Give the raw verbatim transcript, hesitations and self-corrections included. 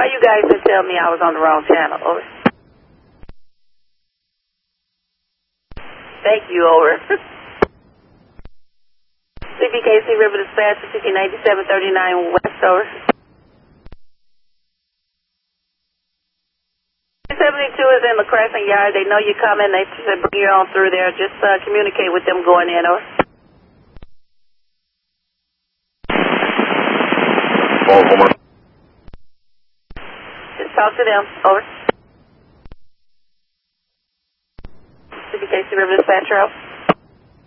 you guys didn't tell me I was on the wrong channel? Over. Thank you, over. C B K C River Dispatch, fifteen eighty-seven thirty-nine West, over. seventy-two is in the Crescent Yard. They know you're coming. They said bring you on through there. Just uh, communicate with them going in, over. Just talk to them, over. C B K C River Dispatch, out.